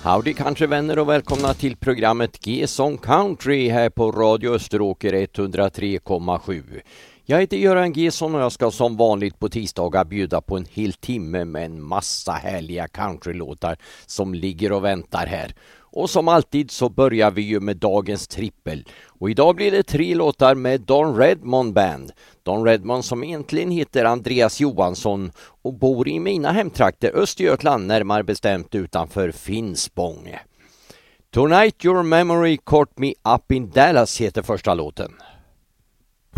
Howdy countryvänner och välkomna till programmet G-Song Country här på Radio Österåker 103,7. Jag heter Göran Gesson och jag ska som vanligt på tisdagar bjuda på en hel timme med en massa härliga countrylåtar som ligger och väntar här. Och som alltid så börjar vi ju med dagens trippel. Och idag blir det 3 låtar med Don Redmond Band. Don Redmond som egentligen heter Andreas Johansson och bor i mina hemtrakter Östergötland, närmare bestämt utanför Finspång. Tonight Your Memory Caught Me Up in Dallas heter första låten.